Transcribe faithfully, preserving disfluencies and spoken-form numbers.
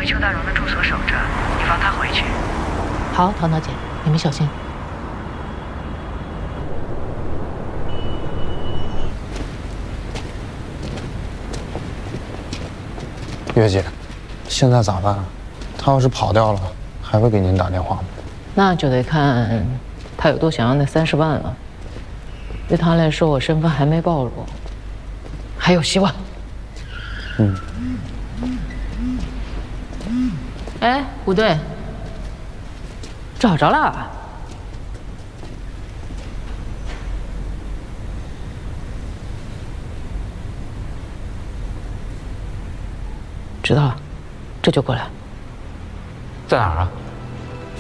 邱大荣的住所守着，以防他回去。 好，桃桃姐，你们小心。 月姐，现在咋办？他要是跑掉了，还会给您打电话吗？ 那就得看他有多想要那三十万了。对他来说，我身份还没暴露，还有希望。 嗯。 哎，吴队，找着了。知道了，这就过来。 在哪儿啊？